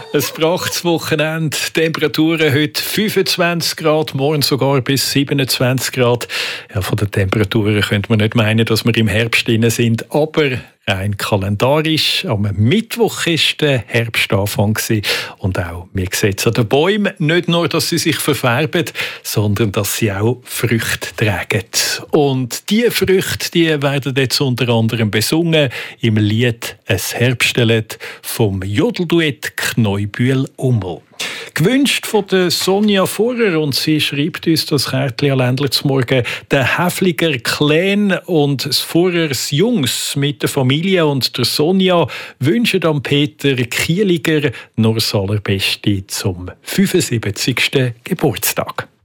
Ein brachtes Wochenende. Temperaturen heute 25 Grad, morgen sogar bis 27 Grad. Ja, von den Temperaturen könnte man nicht meinen, dass wir im Herbst drin sind, aber rein kalendarisch. Am Mittwoch war der Herbstanfang und auch wir sehen es an den Bäumen. Nicht nur, dass sie sich verfärben, sondern dass sie auch Früchte tragen. Und diese Früchte, die werden jetzt unter anderem besungen im Lied «Es Herbstelied» vom Jodelduett Kneubühl-Ummel. Gewünscht von der Sonja Vorer, und sie schreibt uns das Kärtchen an Ländler zum Morgen, der Häfliger Clan und das Vorers Jungs mit der Familie und der Sonja wünschen am Peter Kieliger nur das Allerbeste zum 75. Geburtstag.